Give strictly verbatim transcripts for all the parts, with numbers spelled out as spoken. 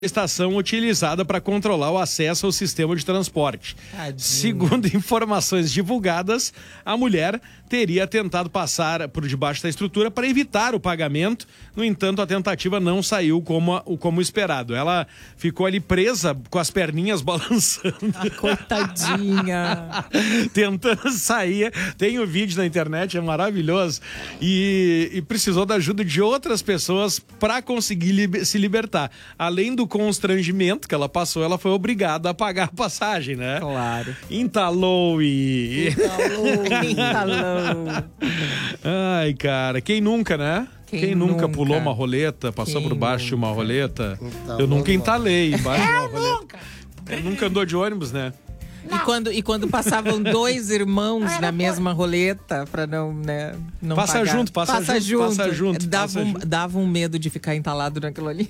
estação utilizada para controlar o acesso ao sistema de transporte. Tadinho. Segundo informações divulgadas, a mulher teria tentado passar por debaixo da estrutura para evitar o pagamento. No entanto, a tentativa não saiu como, como esperado. Ela ficou ali presa com as perninhas balançando. Ah, coitadinha. Tentando sair. Tem o vídeo na internet, é maravilhoso. E, e precisou da ajuda de outras pessoas para conseguir liber, se libertar. Além do constrangimento que ela passou, ela foi obrigada a pagar a passagem, né? Claro. Entalou e... Entalou. Entalou. Ai, cara, quem nunca, né? Quem, quem nunca, nunca pulou uma roleta, passou Quem por baixo de uma nunca? roleta? Entalou, Eu nunca mano. entalei embaixo de uma Eu roleta. nunca. Eu nunca andou de ônibus, né? E quando, e quando passavam dois irmãos na mesma roleta, pra não, né, não Passa pagar. junto, passa junto, passa junto, Dava, passa um, junto. dava um medo de ficar entalado naquilo ali.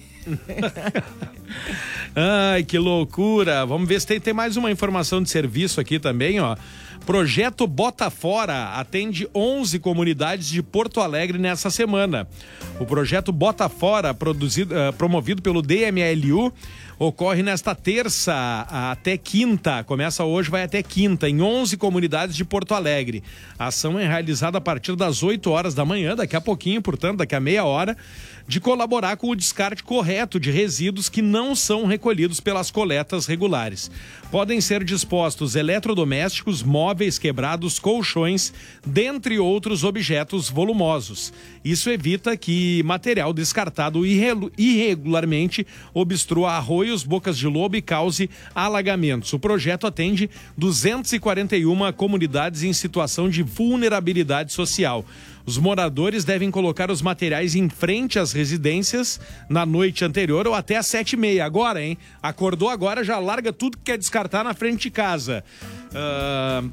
Ai, que loucura. Vamos ver se tem, tem mais uma informação de serviço aqui também, ó. Projeto Bota Fora atende onze comunidades de Porto Alegre nessa semana. O projeto Bota Fora, produzido, uh, promovido pelo D M L U, ocorre nesta terça até quinta. Começa hoje, vai até quinta, em onze comunidades de Porto Alegre. A ação é realizada a partir das oito horas da manhã, daqui a pouquinho, portanto, daqui a meia hora, de colaborar com o descarte correto de resíduos que não são recolhidos pelas coletas regulares. Podem ser dispostos eletrodomésticos, móveis quebrados, colchões, dentre outros objetos volumosos. Isso evita que material descartado irre- irregularmente obstrua arroios, bocas de lobo e cause alagamentos. O projeto atende duzentas e quarenta e uma comunidades em situação de vulnerabilidade social. Os moradores devem colocar os materiais em frente às residências na noite anterior ou até às sete e meia. Agora, hein? Acordou agora, já larga tudo que quer descartar na frente de casa. Ah...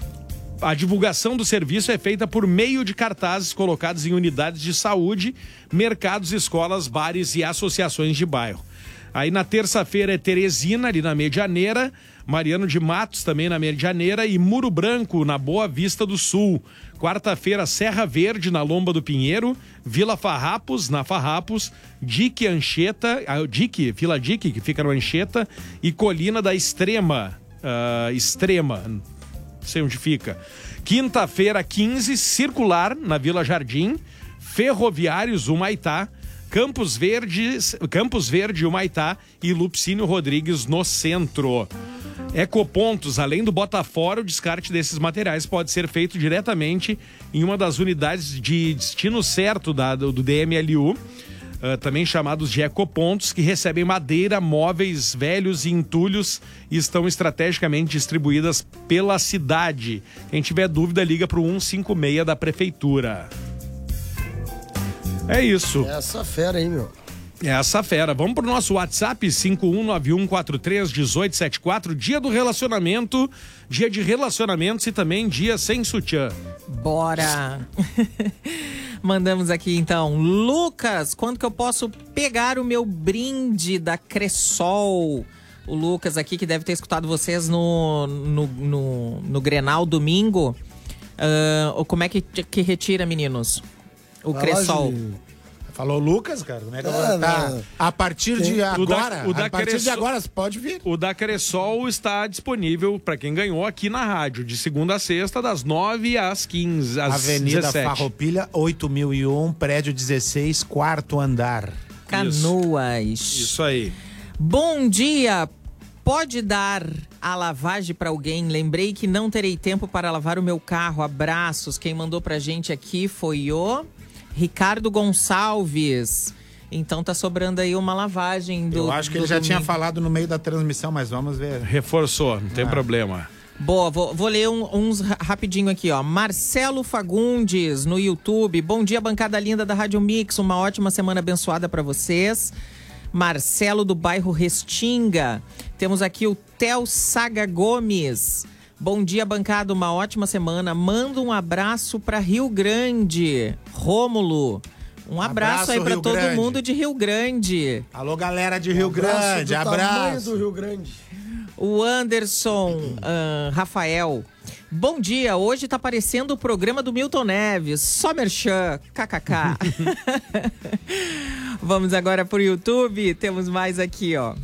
A divulgação do serviço é feita por meio de cartazes colocados em unidades de saúde, mercados, escolas, bares e associações de bairro. Aí na terça-feira é Teresina, ali na Medianeira, Mariano de Matos também na Medianeira e Muro Branco, na Boa Vista do Sul. Quarta-feira, Serra Verde, na Lomba do Pinheiro, Vila Farrapos, na Farrapos, Dique Anchieta, ah, Dique, Vila Dique, que fica no Anchieta, e Colina da Extrema, uh, Extrema, não sei onde fica. Quinta-feira, quinze, Circular, na Vila Jardim, Ferroviários, Humaitá, Campos Verdes, Campos Verde, Humaitá e Lupicínio Rodrigues, no centro. Ecopontos, além do Botafora, o descarte desses materiais pode ser feito diretamente em uma das unidades de destino certo da, do, do D M L U, Uh, também chamados de ecopontos, que recebem madeira, móveis velhos e entulhos e estão estrategicamente distribuídas pela cidade. Quem tiver dúvida, liga para o cento e cinquenta e seis da Prefeitura. É isso. É essa fera aí, meu. É essa fera. Vamos pro nosso WhatsApp, cinco um nove um quatro três um oito sete quatro, dia do relacionamento, dia de relacionamentos e também dia sem sutiã. Bora! Mandamos aqui então. Lucas, quando que eu posso pegar o meu brinde da Cressol? O Lucas aqui, que deve ter escutado vocês no, no, no, no Grenal domingo. Uh, como é que, que retira, meninos? O Vai lá, Cressol. Julinho. Falou Lucas, cara. Como é que eu É, vou tá? não. A partir de O da- agora, o da a partir de Cressol- agora, você pode vir. O da Cressol está disponível para quem ganhou aqui na rádio, de segunda a sexta, das nove às quinze, às Avenida dezessete. Farroupilha, oito mil e um, prédio dezesseis, quarto andar. Canoas. Isso aí. Bom dia! Pode dar a lavagem para alguém? Lembrei que não terei tempo para lavar o meu carro. Abraços. Quem mandou pra gente aqui foi o Ricardo Gonçalves. Então tá sobrando aí uma lavagem do Eu acho que do ele já tinha domingo. falado no meio da transmissão, mas vamos ver. Reforçou, não tem Ah. problema. Boa, vou, vou ler um- uns ra- rapidinho aqui, ó. Marcelo Fagundes, no YouTube. Bom dia, bancada linda da Rádio Mix. Uma ótima semana abençoada pra vocês. Marcelo, do bairro Restinga. Temos aqui o Theo Saga Gomes. Bom dia, bancada. Uma ótima semana. Manda um abraço pra Rio Grande. Rômulo. Um abraço, Abraço, aí pra Rio todo Grande. mundo de Rio Grande. Alô, galera de Rio Abraço Grande, do tamanho abraço. do Rio Grande. O Anderson ah, Rafael. Bom dia, hoje tá aparecendo o programa do Milton Neves, só merchan, kkk. Vamos agora pro YouTube, temos mais aqui, ó.